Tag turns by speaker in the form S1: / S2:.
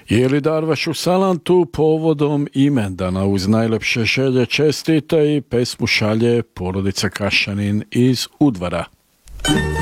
S1: Jeli Darvašu Salantu povodom imendana uz najlepše želje čestita i pesmu šalje porodica Kašanin iz Udvara.